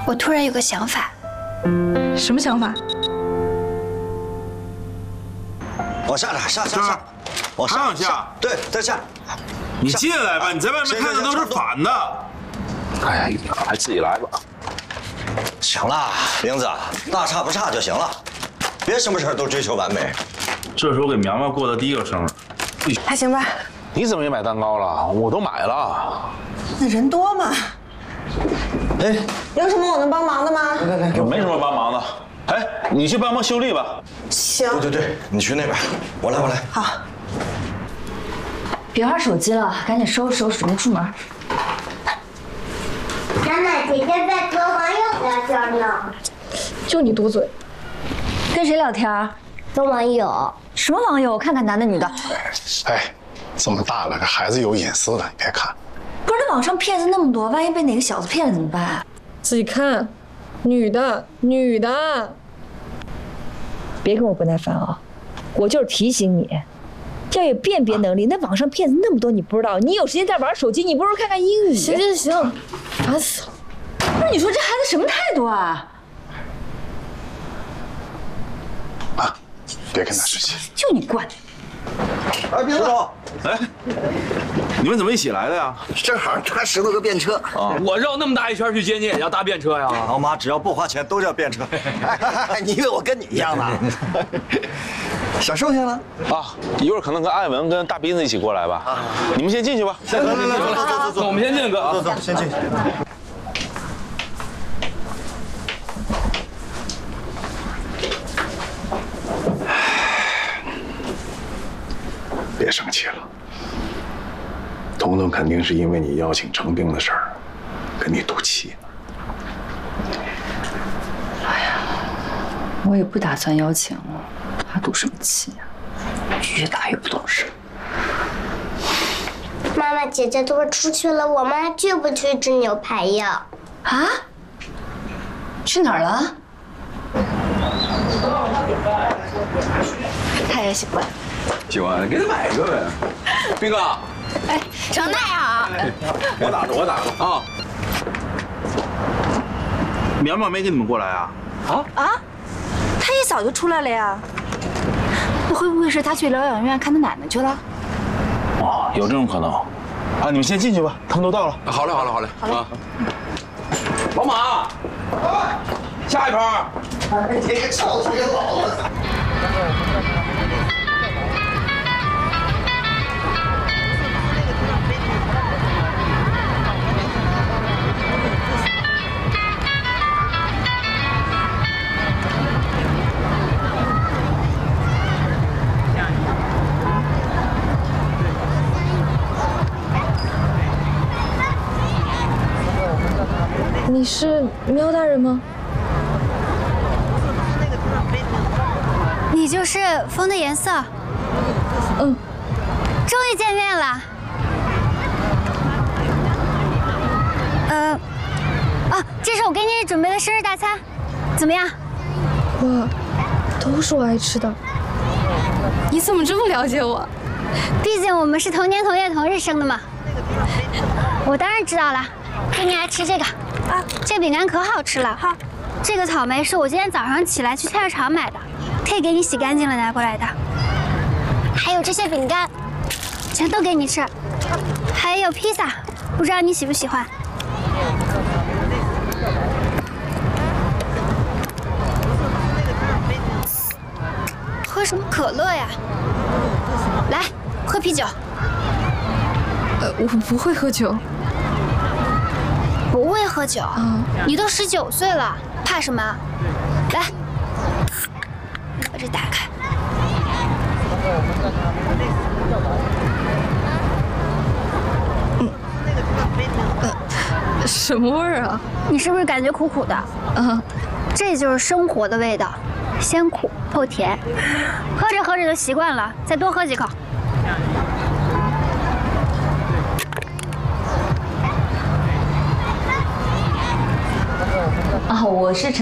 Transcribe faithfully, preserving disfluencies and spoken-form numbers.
我突然有个想法。 什么想法？ 往下来，下下下，往还往下， 对，再下。 你进来吧，你在外面看的都是反的。 哎呀，还自己来吧。 行了，玲子，大差不差就行了，别什么事都追求完美。 这是我给苗苗过的第一个生日， 还行吧。 你怎么也买蛋糕了？我都买了。 那人多嘛。 哎， 有什么我能帮忙的吗？ 来来， 没什么帮忙的。哎，你去帮忙修丽吧。 行。 对对对，你去那边，我来我来。 好。 别玩手机了，赶紧收拾收拾，准备出门。 妈妈，姐姐在和网友聊天呢。 就你嘟嘴。跟谁聊天？ 跟网友。 什么网友？我看看男的女的。 哎，这么大了，这孩子有隐私的，你别看。 不是，那网上骗子那么多，万一被哪个小子骗了怎么办？ 自己看，女的，女的。 别跟我不耐烦啊！我就是提醒你，要有辨别能力。那网上骗子那么多，你不知道？你有时间在玩手机，你不如看看英语。 行行行，烦死了！ 不是，你说这孩子什么态度啊？ 啊，别跟他生气。 就你惯的。 哎，别走！ 哎，你们怎么一起来的呀？ 正好他石头个便车啊！我绕那么大一圈去接你，也要搭便车呀？ 老妈只要不花钱都叫便车。你以为我跟你一样呢？小瘦下了啊！一会儿可能跟艾文跟大鼻子一起过来吧。啊！你们先进去吧。 来来来，走走走走， 我们先进，哥啊， 走走，先进去。 别生气了，彤彤肯定是因为你邀请程兵的事儿，跟你赌气呢。 哎呀，我也不打算邀请了，他赌什么气呀？越打越不懂事。 妈妈，姐姐都出去了，我们还去不去吃牛排呀？ 啊？去哪儿了？他也喜欢。 喜欢，给他买一个呗。兵哥， 哎，程大好， 我打着，我打着啊。 苗苗没跟你们过来啊？ 啊啊！他也早就出来了呀。那会不会是他去疗养院看他奶奶去了？ 哦，有这种可能。 啊，你们先进去吧，他们都到了。 好嘞，好嘞，好嘞。好嘞。啊。老马，下一盘。 哎，这个吵死个老了。 你是喵大人吗？ 你就是风的颜色。 嗯。 终于见面了。呃，啊，这是我给你准备的生日大餐，怎么样？ 哇，都是我爱吃的。你怎么这么了解我？ 毕竟我们是同年同月同日生的嘛。我当然知道了。给你来吃这个啊，这饼干可好吃了哈。这个草莓是我今天早上起来去菜市场买的，可以给你洗干净了拿过来的。还有这些饼干，全都给你吃。还有披萨，不知道你喜不喜欢。喝什么可乐呀？来，喝啤酒。 呃，我不会喝酒。 不会喝酒？嗯，你都十九岁了，怕什么？来，把这打开。 嗯，呃，什么味儿啊？ 你是不是感觉苦苦的？ 嗯， 这就是生活的味道，先苦后甜，喝着喝着就习惯了，再多喝几口。 啊，我是陈。